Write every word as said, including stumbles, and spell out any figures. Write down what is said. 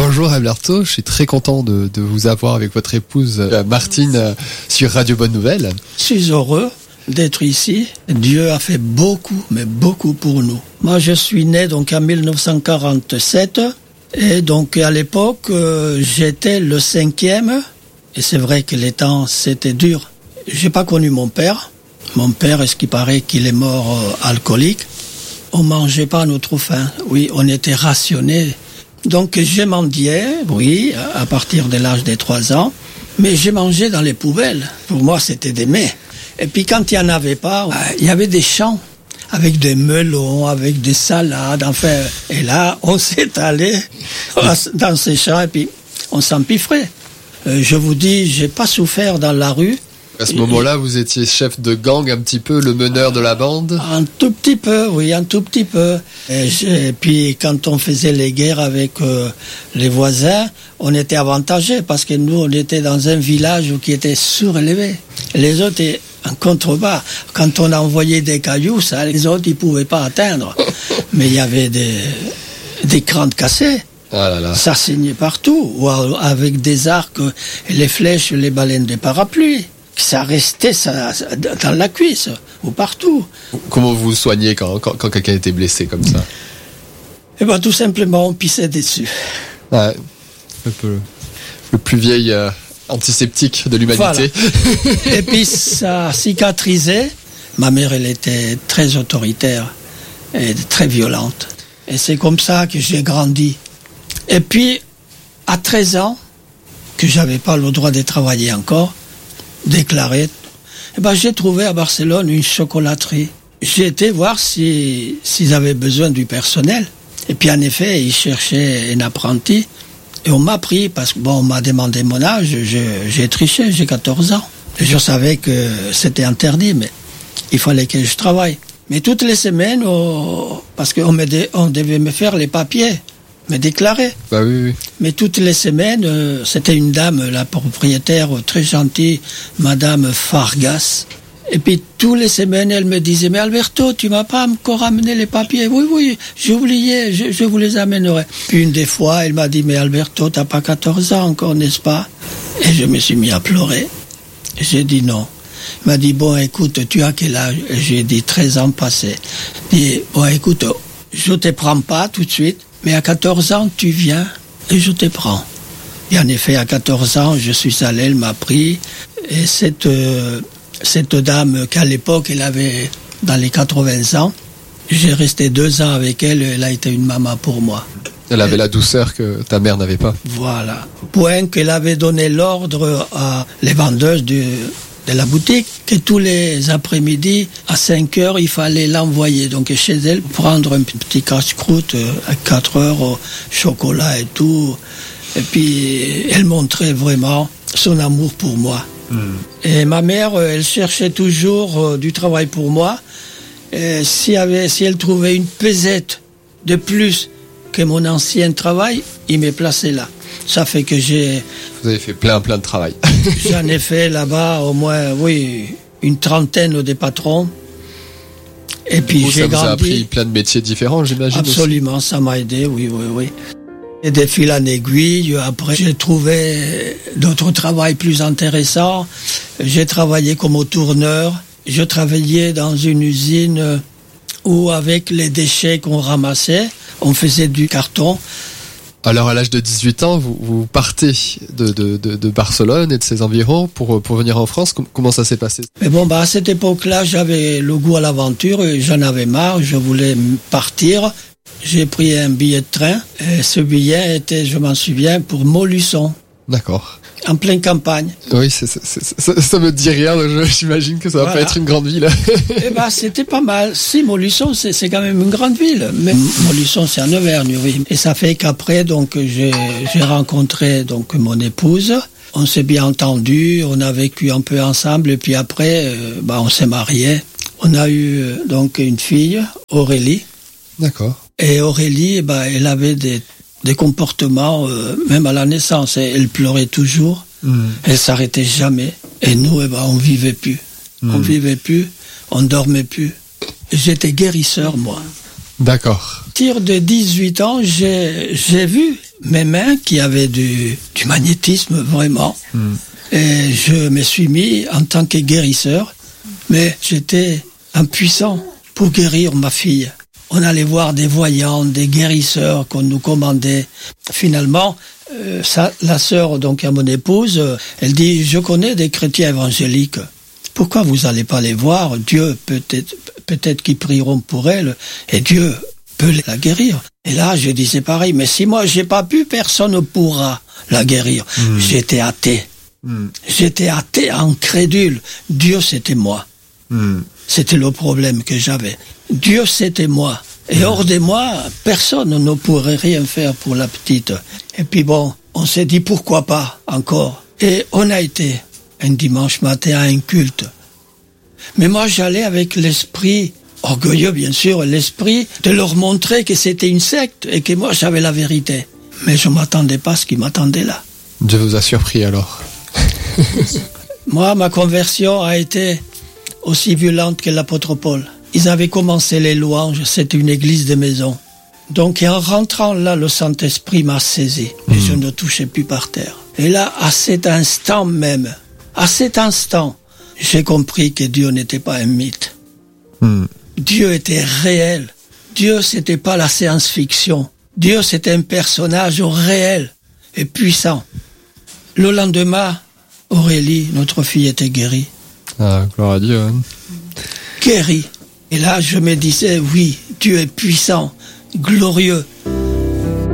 Bonjour Alberto, je suis très content de, de vous avoir avec votre épouse Martine sur Radio Bonne Nouvelle. Je suis heureux d'être ici. Dieu a fait beaucoup, mais beaucoup pour nous. Moi, je suis né donc en mille neuf cent quarante-sept et donc à l'époque, euh, j'étais le cinquième. Et c'est vrai que les temps, c'était dur. J'ai pas connu mon père. Mon père, est-ce qu'il paraît qu'il est mort euh, alcoolique. On mangeait pas à notre faim. Oui, on était rationnés. Donc j'ai mendié, oui, à partir de l'âge des trois ans. Mais j'ai mangé dans les poubelles. Pour moi, c'était des mets. Et puis quand il n'y en avait pas, il y avait des champs avec des melons, avec des salades, enfin. Et là, on s'est allé dans ces champs et puis on s'empiffrait. Euh, je vous dis, j'ai pas souffert dans la rue. À ce moment-là, vous étiez chef de gang, un petit peu, le meneur de la bande? Un tout petit peu, oui, un tout petit peu. Et, et puis, quand on faisait les guerres avec euh, les voisins, on était avantagés parce que nous, on était dans un village qui était surélevé. Les autres étaient en contrebas. Quand on envoyait des cailloux, ça, les autres, ils pouvaient pas atteindre. Mais il y avait des, des crânes cassés. Ah là là. Ça saignait partout. Ou avec des arcs, les flèches, les baleines des parapluies. Ça restait ça, ça, dans la cuisse, ou partout. Comment vous vous soignez quand, quand, quand quelqu'un était blessé comme ça? Eh bien, tout simplement, on pissait dessus. Ouais, un peu le plus vieil euh, antiseptique de l'humanité. Voilà. Et puis, ça cicatrisait. Ma mère, elle était très autoritaire et très violente. Et c'est comme ça que j'ai grandi. Et puis, à treize ans, que j'avais pas le droit de travailler encore, déclaré, eh ben, j'ai trouvé à Barcelone une chocolaterie. J'ai été voir si, s'ils avaient besoin du personnel. Et puis en effet, ils cherchaient un apprenti. Et on m'a pris, parce que bon, on m'a demandé mon âge, je, j'ai triché, j'ai quatorze ans. Je savais que c'était interdit, mais il fallait que je travaille. Mais toutes les semaines, oh, parce qu'on me dé, on devait me faire les papiers, me déclarer. Bah oui, oui. Mais toutes les semaines, euh, c'était une dame, la propriétaire, très gentille, Madame Fargas. Et puis, toutes les semaines, elle me disait, mais Alberto, tu m'as pas encore amené les papiers? Oui, oui, j'ai oublié, je, je vous les amènerai. Puis une des fois, elle m'a dit, mais Alberto, t'as pas quatorze ans encore, n'est-ce pas? Et je me suis mis à pleurer. J'ai dit non. Il m'a dit, bon, écoute, tu as quel âge? J'ai dit treize ans passés. Il dit, bon, écoute, je te prends pas tout de suite. Mais à quatorze ans, tu viens et je te prends. Et en effet, à quatorze ans, je suis allé, elle m'a pris. Et cette, euh, cette dame qu'à l'époque, elle avait dans les quatre-vingts ans, j'ai resté deux ans avec elle, elle a été une maman pour moi. Elle avait elle, la douceur que ta mère n'avait pas. Voilà. Point qu'elle avait donné l'ordre à les vendeuses du... de la boutique, que tous les après-midi, à cinq heures, il fallait l'envoyer. Donc chez elle, prendre un petit casse-croûte à quatre heures, au chocolat et tout. Et puis, elle montrait vraiment son amour pour moi. Mmh. Et ma mère, elle cherchait toujours du travail pour moi. Et si, avait, si elle trouvait une pesette de plus que mon ancien travail, il me plaçait là. Ça fait que j'ai... Vous avez fait plein, plein de travail. J'en ai fait là-bas au moins, oui, une trentaine de patrons. Et puis coup, j'ai ça vous grandi. a appris plein de métiers différents, j'imagine. Absolument, aussi. Ça m'a aidé, oui, oui, oui. Et des fils en aiguille. Après, j'ai trouvé d'autres travails plus intéressants. J'ai travaillé comme tourneur. Je travaillais dans une usine où, avec les déchets qu'on ramassait, on faisait du carton. Alors, à l'âge de dix-huit ans, vous, vous partez de, de, de, de Barcelone et de ses environs pour, pour venir en France. Comment ça s'est passé? Mais bon, bah, à cette époque-là, j'avais le goût à l'aventure et j'en avais marre. Je voulais partir. J'ai pris un billet de train. Et ce billet était, je m'en souviens, pour Montluçon. D'accord. En pleine campagne. Oui, c'est, c'est, c'est, ça, ça me dit rien. J'imagine que ça va voilà. Pas être une grande ville. Eh ben, c'était pas mal. Si, Montluçon, c'est, c'est quand même une grande ville. Mais Montluçon, c'est en Auvergne, oui. Et ça fait qu'après, donc, j'ai, j'ai rencontré, donc, mon épouse. On s'est bien entendu. On a vécu un peu ensemble. Et puis après, euh, bah, on s'est mariés. On a eu, donc, une fille, Aurélie. D'accord. Et Aurélie, eh ben, elle avait des, des comportements, euh, même à la naissance. Elle pleurait toujours. Mmh. Elle s'arrêtait jamais. Et nous, eh ben, on vivait plus. Mmh. On vivait plus. On dormait plus. J'étais guérisseur, moi. D'accord. À partir de dix-huit ans, j'ai, j'ai vu mes mains qui avaient du, du magnétisme vraiment. Mm. Et je me suis mis en tant que guérisseur, mais j'étais impuissant pour guérir ma fille. On allait voir des voyants, des guérisseurs qu'on nous commandait. Finalement, euh, ça, la sœur, donc à mon épouse, euh, elle dit, je connais des chrétiens évangéliques. Pourquoi vous n'allez pas les voir? Dieu, peut-être, peut-être qu'ils prieront pour elle, et Dieu peut la guérir. Et là, je disais pareil, mais si moi j'ai pas pu, personne ne pourra la guérir. Mmh. J'étais athée. Mmh. J'étais athée, incrédule. Dieu, c'était moi. Mmh. C'était le problème que j'avais. Dieu, c'était moi. Et hors de moi, personne ne pourrait rien faire pour la petite. Et puis bon, on s'est dit pourquoi pas encore. Et on a été un dimanche matin à un culte. Mais moi, j'allais avec l'esprit, orgueilleux bien sûr, l'esprit de leur montrer que c'était une secte et que moi, j'avais la vérité. Mais je ne m'attendais pas à ce qui m'attendait là. Dieu vous a surpris alors. Moi, ma conversion a été aussi violente que l'apôtre Paul. Ils avaient commencé les louanges, c'était une église de maison. Donc en rentrant là, le Saint-Esprit m'a saisi et mmh. je ne touchais plus par terre. Et là, à cet instant même, à cet instant, j'ai compris que Dieu n'était pas un mythe. Mmh. Dieu était réel. Dieu, c'était pas la science-fiction. Dieu, c'était un personnage réel et puissant. Le lendemain, Aurélie, notre fille, était guérie. Ah, gloire à Dieu. Hein. Guérie. Et là, je me disais, oui, Dieu est puissant, glorieux.